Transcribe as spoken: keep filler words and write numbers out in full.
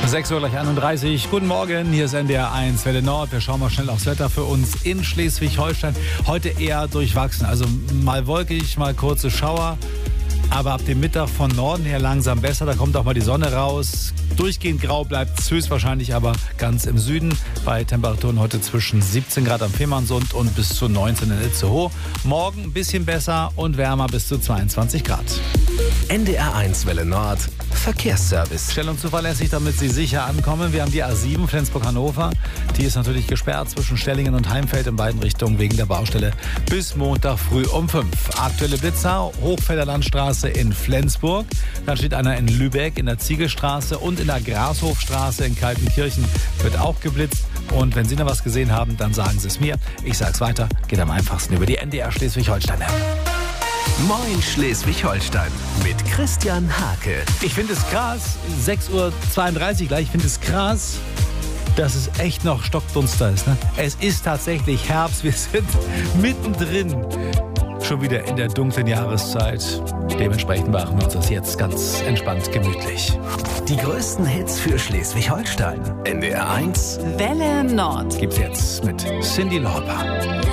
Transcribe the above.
sechs Uhr gleich einunddreißig. Guten Morgen, hier ist N D R eins Welle Nord. Wir schauen mal schnell aufs Wetter für uns in Schleswig-Holstein. Heute eher durchwachsen, also mal wolkig, mal kurze Schauer. Aber ab dem Mittag von Norden her langsam besser. Da kommt auch mal die Sonne raus. Durchgehend grau bleibt es höchstwahrscheinlich aber ganz im Süden. Bei Temperaturen heute zwischen siebzehn Grad am Fehmarnsund und bis zu neunzehn in Itzehoe. Morgen ein bisschen besser und wärmer bis zu zweiundzwanzig Grad. N D R eins Welle Nord Verkehrsservice. Schnell und zuverlässig, damit Sie sicher ankommen. Wir haben die A sieben Flensburg-Hannover. Die ist natürlich gesperrt zwischen Stellingen und Heimfeld in beiden Richtungen wegen der Baustelle bis Montag früh um fünf. Aktuelle Blitzer, Hochfelder Landstraße in Flensburg. Dann steht einer in Lübeck in der Ziegelstraße und in der Grashofstraße in Kaltenkirchen wird auch geblitzt. Und wenn Sie noch was gesehen haben, dann sagen Sie es mir. Ich sag's weiter, geht am einfachsten über die N D R Schleswig-Holstein-App. Moin Schleswig-Holstein mit Christian Hake. Ich finde es krass, sechs Uhr zweiunddreißig gleich, ich finde es krass, dass es echt noch stockdunster ist. Ne? Es ist tatsächlich Herbst, wir sind mittendrin. Schon wieder in der dunklen Jahreszeit. Dementsprechend machen wir uns das jetzt ganz entspannt gemütlich. Die größten Hits für Schleswig-Holstein. N D R eins Welle Nord. Gibt's jetzt mit Cyndi Lauper.